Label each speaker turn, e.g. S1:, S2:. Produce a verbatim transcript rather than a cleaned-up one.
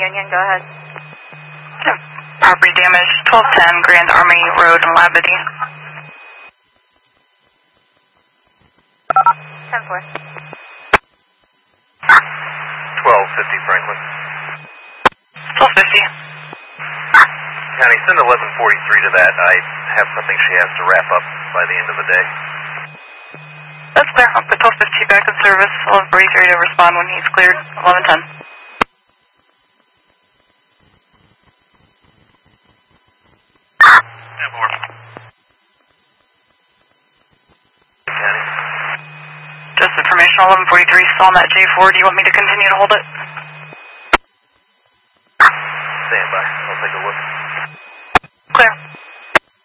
S1: Union, go ahead.
S2: Property damage, twelve ten Grand Army Road in Labadee.
S1: ten four.
S3: twelve fifty Franklin.
S2: twelve fifty.
S3: County, send eleven forty-three to that. I have something she has to wrap up by the end of the day.
S2: That's clear. I'll put twelve fifty back in service. eleven forty-three to respond when he's cleared. eleven ten.
S3: County.
S2: Just information, eleven forty-three, still on that J four. Do you want me to continue to hold it?
S3: Stand by. I'll take a look.